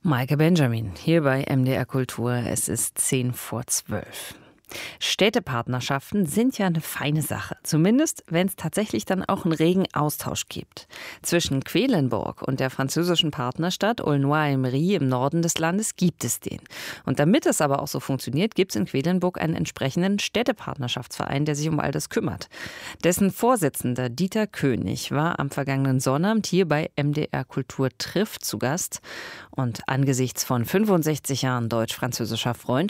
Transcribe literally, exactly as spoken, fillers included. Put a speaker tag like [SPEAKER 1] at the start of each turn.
[SPEAKER 1] Maike Benjamin, hier bei M D R Kultur. Es ist zehn vor zwölf. Städtepartnerschaften sind ja eine feine Sache. Zumindest, wenn es tatsächlich dann auch einen regen Austausch gibt. Zwischen Quedlinburg und der französischen Partnerstadt Aulnoy-Aymeries im Norden des Landes gibt es den. Und damit es aber auch so funktioniert, gibt es in Quedlinburg einen entsprechenden Städtepartnerschaftsverein, der sich um all das kümmert. Dessen Vorsitzender Dieter König war am vergangenen Sonnabend hier bei M D R Kultur trifft zu Gast. Und angesichts von fünfundsechzig Jahren deutsch-französischer Freundschaft